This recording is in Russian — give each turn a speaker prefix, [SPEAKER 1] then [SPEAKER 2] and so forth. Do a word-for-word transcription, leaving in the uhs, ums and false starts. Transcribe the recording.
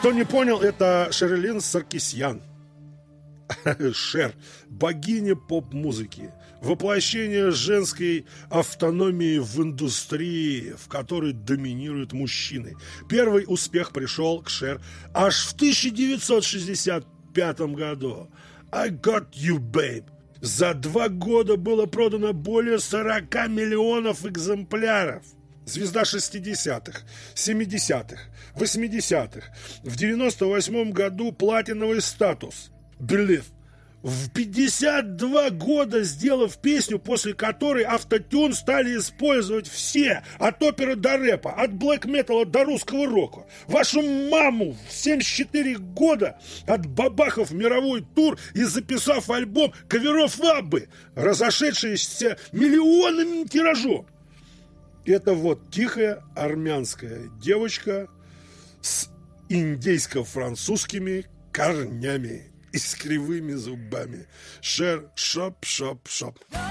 [SPEAKER 1] Кто не понял, это Шерлин Саркисян. Шер – богиня поп-музыки, воплощение женской автономии в индустрии, в которой доминируют мужчины. Первый успех пришел к Шер аж в тысяча девятьсот шестьдесят пятом году. «I Got You, Babe». За два года было продано более сорока миллионов экземпляров. Звезда шестидесятых, семидесятых, восьмидесятых. В девяносто восьмом году платиновый статус. Believe. В пятьдесят два года сделав песню, после которой автотюн стали использовать все, от оперы до рэпа, от блэк-металла до русского рока. Вашу маму в семьдесят четыре года от бабахов мировой тур и записав альбом каверов Аббы, разошедшийся миллионным тиражом. Это вот тихая армянская девочка с индейско-французскими корнями и с кривыми зубами. Шер, шоп, шоп, шоп.